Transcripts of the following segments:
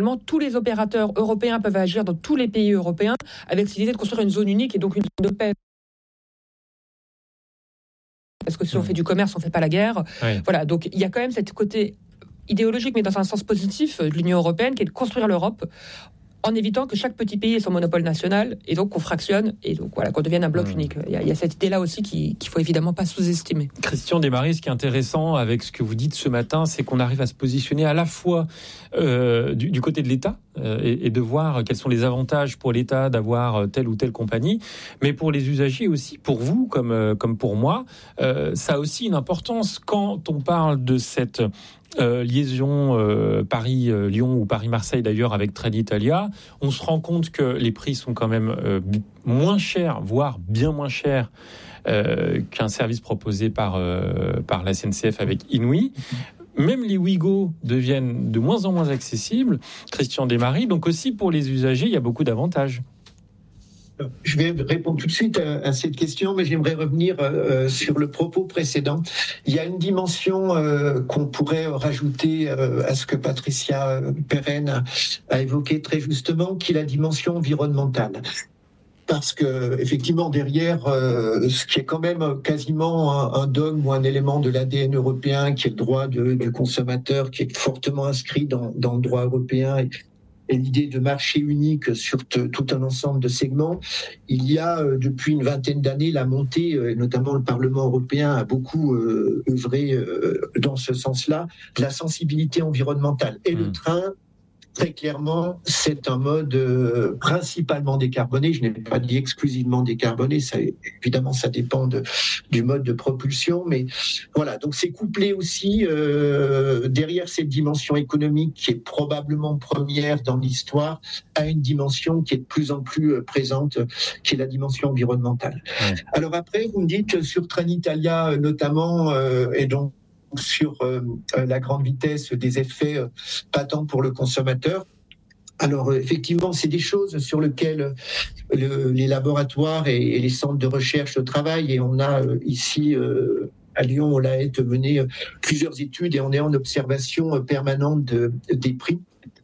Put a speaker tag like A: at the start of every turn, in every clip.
A: finalement, tous les opérateurs européens peuvent agir dans tous les pays européens avec cette idée de construire une zone unique et donc une zone de paix. Parce que si on fait du commerce, on ne fait pas la guerre. Oui. Voilà, donc il y a quand même cette côté idéologique, mais dans un sens positif, de l'Union européenne, qui est de construire l'Europe en évitant que chaque petit pays ait son monopole national et donc qu'on fractionne et donc voilà, qu'on devienne un bloc unique. Il y a cette idée-là aussi qu'il faut évidemment pas sous-estimer.
B: Christian Desmarais, ce qui est intéressant avec ce que vous dites ce matin, c'est qu'on arrive à se positionner à la fois du côté de l'État et de voir quels sont les avantages pour l'État d'avoir telle ou telle compagnie, mais pour les usagers aussi, pour vous comme pour moi, ça a aussi une importance quand on parle de cette liaison Paris-Lyon ou Paris-Marseille d'ailleurs avec Trenitalia. On se rend compte que les prix sont quand même moins chers, voire bien moins chers qu'un service proposé par la SNCF avec Inouï. Même les Ouigo deviennent de moins en moins accessibles. Christian Desmarais, donc aussi pour les usagers, il y a beaucoup d'avantages.
C: Je vais répondre tout de suite à cette question, mais j'aimerais revenir sur le propos précédent. Il y a une dimension qu'on pourrait rajouter à ce que Patricia Perren a évoqué très justement, qui est la dimension environnementale. Parce que effectivement derrière ce qui est quand même quasiment un dogme ou un élément de l'ADN européen, qui est le droit du consommateur, qui est fortement inscrit dans le droit européen, et l'idée de marché unique sur tout un ensemble de segments, il y a depuis une vingtaine d'années la montée, et notamment le Parlement européen a beaucoup œuvré dans ce sens-là, de la sensibilité environnementale. Et le train, très clairement, c'est un mode principalement décarboné. Je n'ai pas dit exclusivement décarboné. Évidemment, ça dépend du mode de propulsion. Mais voilà, donc c'est couplé aussi derrière cette dimension économique qui est probablement première dans l'histoire à une dimension qui est de plus en plus présente, qui est la dimension environnementale. Ouais. Alors après, vous me dites sur Trenitalia notamment, et donc sur la grande vitesse, des effets patents pour le consommateur. Alors effectivement, c'est des choses sur lesquelles les laboratoires et les centres de recherche travaillent, et on a ici à Lyon, on l'a mené plusieurs études et on est en observation permanente des prix.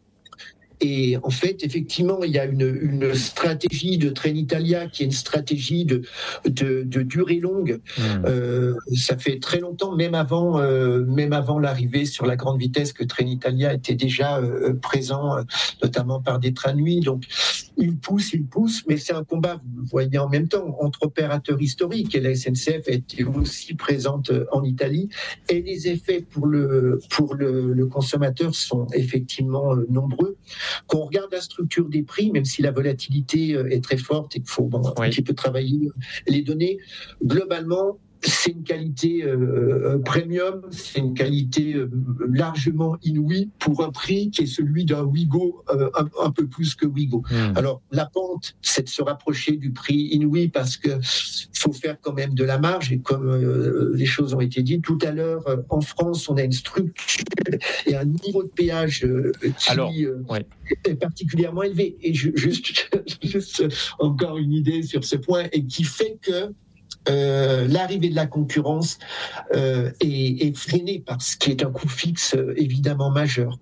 C: Et en fait, effectivement, il y a une stratégie de Trenitalia qui est une stratégie de durée longue. Ça fait très longtemps, même avant l'arrivée sur la grande vitesse, que Trenitalia était déjà présent, notamment par des trains nuit. Donc, il pousse, mais c'est un combat, vous le voyez en même temps, entre opérateurs historiques. Et la SNCF a été aussi présente en Italie. Et les effets pour le consommateur sont effectivement nombreux. Quand on regarde la structure des prix, même si la volatilité est très forte et qu'il faut un petit peu travailler les données, globalement, c'est une qualité premium, c'est une qualité largement inouïe pour un prix qui est celui d'un Ouigo, un peu plus que Ouigo. Alors, la pente, c'est de se rapprocher du prix inouï parce que faut faire quand même de la marge, et comme les choses ont été dites tout à l'heure, en France, on a une structure et un niveau de péage qui est particulièrement élevé. Et juste encore une idée sur ce point, et qui fait que l'arrivée de la concurrence est freinée par ce qui est un coût fixe évidemment majeur.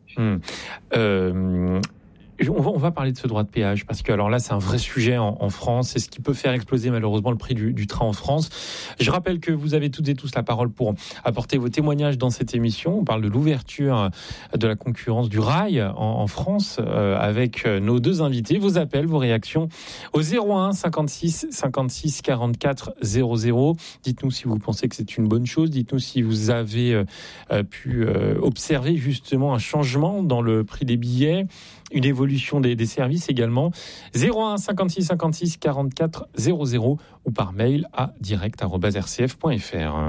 B: On va parler de ce droit de péage, parce que alors là, c'est un vrai sujet en France. C'est ce qui peut faire exploser malheureusement le prix du train en France. Je rappelle que vous avez toutes et tous la parole pour apporter vos témoignages dans cette émission. On parle de l'ouverture de la concurrence du rail en France avec nos deux invités. Vos appels, vos réactions au 01 56 56 44 00. Dites-nous si vous pensez que c'est une bonne chose. Dites-nous si vous avez pu observer justement un changement dans le prix des billets, une évolution des services également. 01 56 56 44 00 ou par mail à direct@rcf.fr.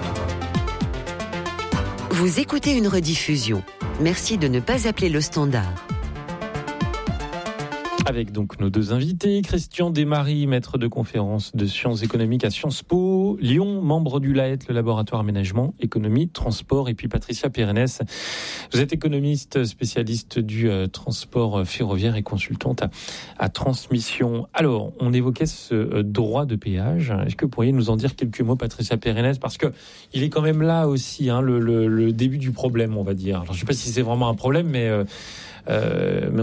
D: Vous écoutez une rediffusion. Merci de ne pas appeler le standard.
B: Avec donc nos deux invités, Christian Desmarais, maître de conférence de sciences économiques à Sciences Po Lyon, membre du LAET, le laboratoire aménagement, économie, transport, et puis Patricia Perren. Vous êtes économiste, spécialiste du transport ferroviaire et consultante à Transmission. Alors, on évoquait ce droit de péage. Est-ce que vous pourriez nous en dire quelques mots, Patricia Perren, parce que il est quand même là aussi, le début du problème, on va dire. Alors, je ne sais pas si c'est vraiment un problème, mais